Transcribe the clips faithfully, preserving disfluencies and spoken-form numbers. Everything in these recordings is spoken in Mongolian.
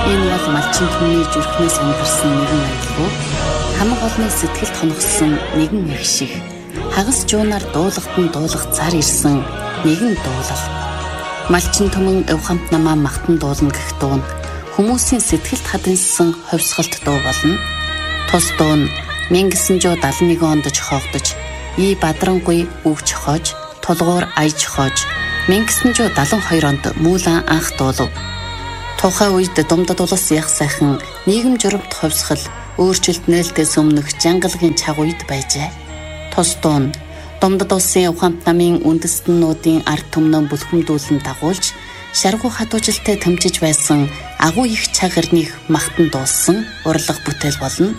Энэ бол малчин түмний зүрхнээс өнгөрсөн нэгэн аялал. Хамаг олны сэтгэлд хоногсон нэгэн их шиг. Хагас жуунаар дуулахтан дуулах цар ирсэн нэгэн дуулал. Малчин түмэн өв хамт намаа махтан дуулна гэх дуун хүмүүсийн сэтгэлд хадинсан ховсголт дуу болно. Тус дуу нь мянга девятьсот седьмой онд зохиогдож, И Бадрангуй үг зохиож, тулгуур ая зохиож, мянга девятьсот седьмой deux онд мүүлэн анх дуулав. Тухайн үед Думдад улс яг сайхан нийгэм журамт ховсгол, өөрчлөлт нээлтээс өмнөх жангалгийн цаг үед байжээ. Тус дуу нь Думдад улсын ухаамт намын үндэстнүүдийн ард түмнээ бүлхэмдүүлэн дагуулж, шаргуу хатуужилтай тэмцэж байсан агуу их цагарныг махтан дуулсан урлаг бүтээл болно.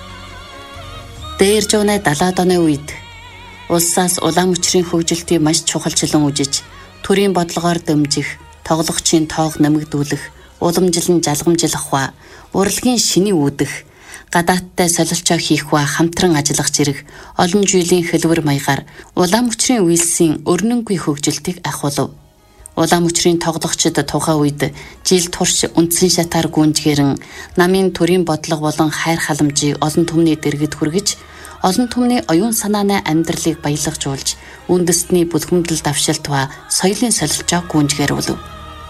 Дээр жууны далаад оны үед улсаас улаан мөчрийн хөгжилтийг маш чухалчлан үжиж, төрийн бодлогоор дэмжих, тоглогчийн тоог нэмэгдүүлэх, уламжлан жалгамжлах ба урлагийн шиний үүдэх, гадаадтай солилцоо хийх ба хамтран ажиллах зэрэг олон жилийн хэлбэр маягаар улаан мөчрийн үйлсийн өрнөнгүй хөгжилтийг ахуулав. Улаан мөчрийн тоглогчид тухайн үед жил турш үндсэн шатаар гүнжгэрэн намын төрийн бодлого болон хайр халамжийг олон түмний дэргэд хүргэж, олон түмний оюун санааны амьдралыг баялагжуулж, үндэстний бүлхэмдэл давшилт ба соёлын солилцоог гүнжгэрүүлв.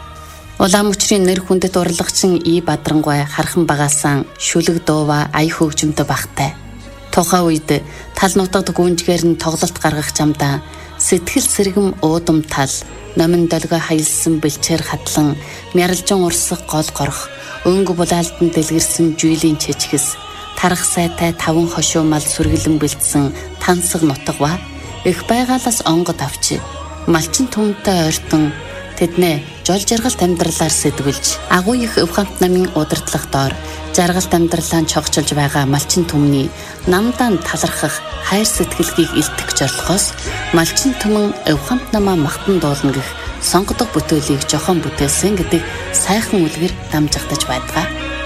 Улаан мөчрийн нэр хүндэт урлагчин И Бадрангуй хархан багаасан шүлэг дуува ая хөгжимтэй багтай. Тухайн үед тал нутагт гүнжгээр нь тоглолт гаргах замдаа сэтгэл сэргэм уудам тал, номин долгой хаялсан бэлчээр хатлан, мярлжин урсах гол горох, өнгө булаалтан дэлгэрсэн жүйлийн чичгэс, тарах сайтай таван хошуу мал сүргэлэн бэлдсэн тансаг нутаг ба их байгаалаас онгод авчи, малчин түмтэй ойртон тэднээ жол жаргалт амьдралаар сэтгүүлж, агуу их өв хамт намын удирдлага доор жаргалт амьдралаа чогчилж байгаа малчин түмний намдаан талархах хайр сэтгэлгийг илтгэх зорилгоос малчин түмэн өв хамт намаа махтан дуулна гэх сонгодог бүтээлийг жохон бүтээсэн гэдэг сайхан үлгэр дамжигдаж байдаг.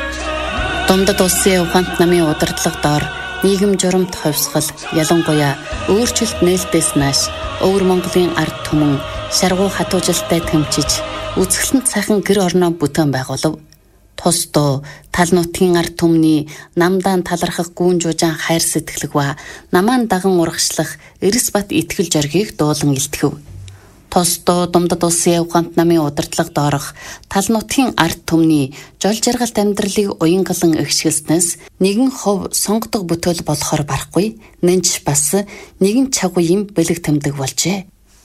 Думдад улсын өв хамт намын удирдлага доор нийгэм журамт ховсгол, ялангуяа өөрчлөлт нээлтээс нааш өвөр Монголын ард түмэн шаргуу хатуужилтай тэмчиж, үзэсгэлэнт сайхан гэр орноо бүтээн байгуулав. Тус дуу тал нутгийн ард түмний намдаан талархах гүүн жужаан хайр сэтгэлэг ба намаан даган урагшлах эрс бат итгэл зоргийг дуулан илтгэв. Тус дуу Думдад улсын өв хамт намын удирдлага доорох тал нутгийн ард түмний жол жаргалт амьдралыг уянгалан ихшгэлснээс нэгэн хов сонгодог бүтээл болохоор барахгүй, нэнч бас нэгэн чагуйн бэлэг тэмдэг болжээ.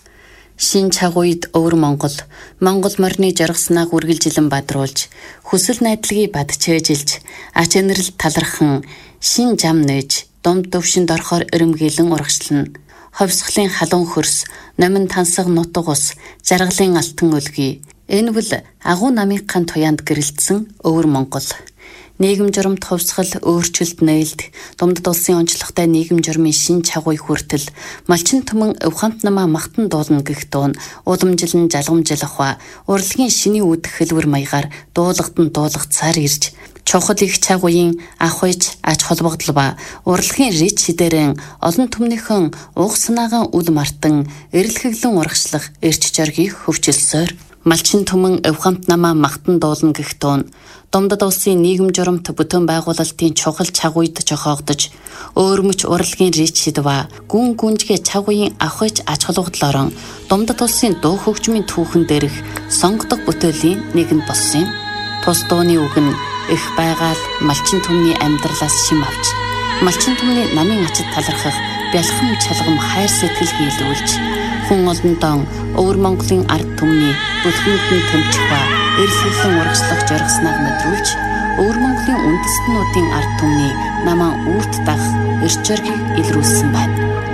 Шин чагуйд өвөр Монгол, Монгол морины жаргаснаа үргэлжилэн бадруулж, хүсэл найдлагыг бадчээжилж, ач энерл талархан, шин зам нээж, Думд төвшөнд орохоор эрэмгийлэн урагшлана. Ховсголын халуун хөрс, номин тансаг нутаг ус, жаргалын алтан өлгий. Энэ бол агуу намынхаа туяанд гэрэлтсэн өвөр Монгол. Нийгэм журамт ховсгол, өөрчлөлт нээлт, Думдад улсын онцлогтой нийгэм журмын шин чагуй хүртэл малчин түмэн өв хамт намаа махтан дуулна гэх дуун уламжлан жалгамжлах ба урлагийн шиний үүдэх хэлбэр маягаар дуулахтан дуулах цар ирж, чухал их чагуйн ахуйч ач холбогдол ба урлагийн рич шидэрэн олон түмнийхэн уг санаагаан үл мартан эрэлхэглэн урагшлах эрч зоргийг хөвчилсөөр малчин түмэн өв хамт намаа махтан дуулна гэх дуун Думдад улсын нийгэм журамт бүтээн байгуулалтын чухал чагуйд жохоогдож, өөрмөч урлагийн рич шид ба гүн гүнжгээ чагуйн ахуйч ач холбогдлоор Думдад улсын дуу хөгжмийн түүхэн дээрх сонгодог бүтээлийн нэг нь болсон юм. Тус дууны үг нь их байгаал малчин түмний амьдралаас шим авч, малчин түмний намын ачид талархах бялхам чалгам хайр сэтгэл хийлүүлж, хүн олондоо өвөр Монголын ард түмний бүлхэмдэн тэмцэх ба эрэлхэглэн урагшлах зоригснаа мэдрүүлж, өвөр Монголын үндэстнүүдийн ард түмний намаа үрд дагах эрч зоргийг илрүүлсэн байна.